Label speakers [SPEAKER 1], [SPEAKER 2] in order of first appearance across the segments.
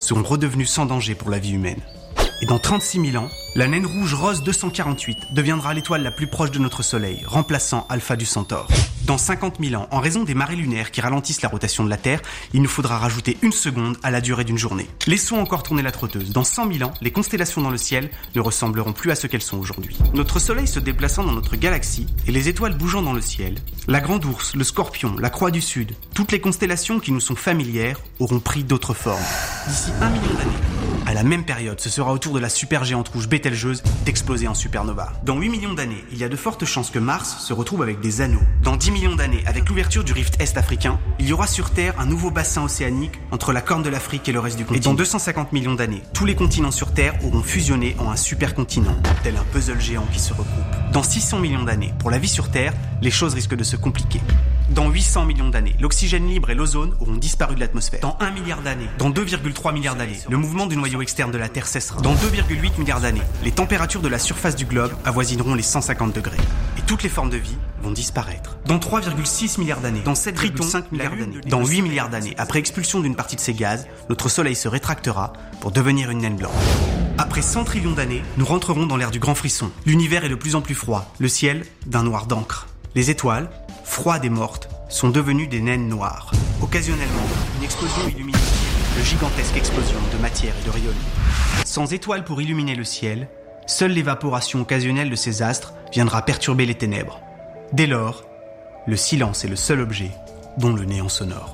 [SPEAKER 1] seront redevenus sans danger pour la vie humaine. Et dans 36 000 ans, la naine rouge Rose 248 deviendra l'étoile la plus proche de notre Soleil, remplaçant Alpha du Centaure. Dans 50 000 ans, en raison des marées lunaires qui ralentissent la rotation de la Terre, il nous faudra rajouter 1 seconde à la durée d'une journée. Laissons encore tourner la trotteuse. Dans 100 000 ans, les constellations dans le ciel ne ressembleront plus à ce qu'elles sont aujourd'hui. Notre Soleil se déplaçant dans notre galaxie et les étoiles bougeant dans le ciel, la Grande Ourse, le Scorpion, la Croix du Sud, toutes les constellations qui nous sont familières auront pris d'autres formes. D'ici 1 million d'années, à la même période, ce sera au tour de la supergéante rouge Bételgeuse d'exploser en supernova. Dans 8 millions d'années, il y a de fortes chances que Mars se retrouve avec des anneaux. Dans 10 millions d'années, avec l'ouverture du rift est-africain, il y aura sur Terre un nouveau bassin océanique entre la corne de l'Afrique et le reste du continent. Et dans 250 millions d'années, tous les continents sur Terre auront fusionné en un supercontinent, tel un puzzle géant qui se regroupe. Dans 600 millions d'années, pour la vie sur Terre, les choses risquent de se compliquer. Dans 800 millions d'années, l'oxygène libre et l'ozone auront disparu de l'atmosphère. Dans 1 milliard d'années, dans 2,3 milliards d'années, le mouvement du noyau externe de la Terre cessera. Dans 2,8 milliards d'années, les températures de la surface du globe avoisineront les 150 degrés. Et toutes les formes de vie vont disparaître. Dans 3,6 milliards d'années, dans 7,5 milliards d'années, dans 8 milliards d'années, après expulsion d'une partie de ces gaz, notre Soleil se rétractera pour devenir une naine blanche. Après 100 trillions d'années, nous rentrerons dans l'ère du grand frisson. L'univers est de plus en plus froid, le ciel d'un noir d'encre. Les étoiles, froides et mortes, sont devenues des naines noires. Occasionnellement, une explosion illumine le ciel, de gigantesques explosions de matière et de rayonnement. Sans étoiles pour illuminer le ciel, seule l'évaporation occasionnelle de ces astres viendra perturber les ténèbres. Dès lors, le silence est le seul objet dont le néant sonore.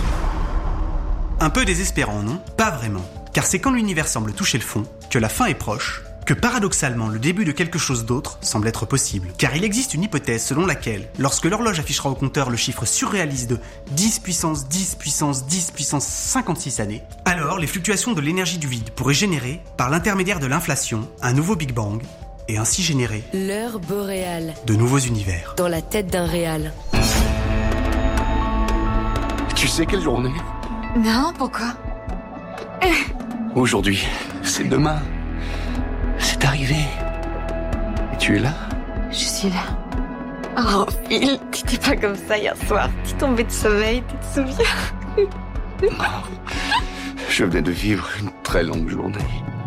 [SPEAKER 1] Un peu désespérant, non ? Pas vraiment. Car c'est quand l'univers semble toucher le fond, que la fin est proche, que paradoxalement le début de quelque chose d'autre semble être possible. Car il existe une hypothèse selon laquelle, lorsque l'horloge affichera au compteur le chiffre surréaliste de 10 puissance 10 puissance 10 puissance 56 années, alors les fluctuations de l'énergie du vide pourraient générer, par l'intermédiaire de l'inflation, un nouveau Big Bang, et ainsi générer
[SPEAKER 2] l'heure boréale
[SPEAKER 1] de nouveaux univers.
[SPEAKER 2] Dans la tête d'un réal.
[SPEAKER 3] Tu sais quelle journée ?
[SPEAKER 4] Non, pourquoi ?
[SPEAKER 3] Aujourd'hui, c'est demain. C'est arrivé. Et tu es là ?
[SPEAKER 4] Je suis là. Oh, Phil, t'étais pas comme ça hier soir. T'es tombé de sommeil, tu te souviens ?
[SPEAKER 3] Je venais de vivre une très longue journée.